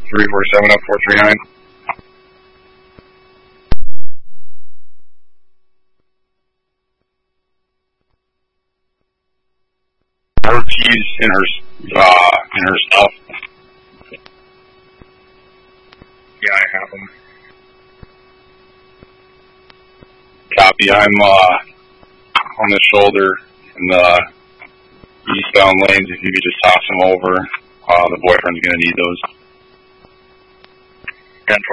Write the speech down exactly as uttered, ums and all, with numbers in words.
three four seven oh four three nine. Her keys in her, uh, in her stuff. Yeah, I have them. Copy. I'm, uh, on the shoulder in the eastbound lanes. If you could just toss them over, uh, the boyfriend's gonna need those. ten four.